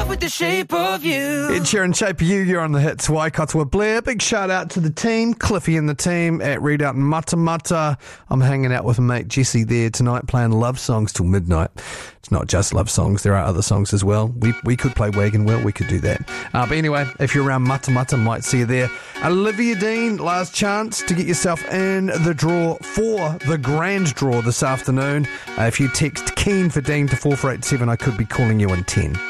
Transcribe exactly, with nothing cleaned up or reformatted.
with the shape of you. Ed Sheeran, Shape of You, you're on the hits. Waikato Blair. Big shout out to the team, Cliffy and the team at Readout and Mata Mata. I'm hanging out with my mate Jesse there tonight playing love songs till midnight. It's not just love songs, there are other songs as well. We we could play Wagon Wheel, we could do that. Uh, but anyway, if you're around Mata Mata, might see you there. Olivia Dean, last chance to get yourself in the draw for the grand draw this afternoon. Uh, if you text Keen for Dean to four four eight seven, I could be calling you in ten.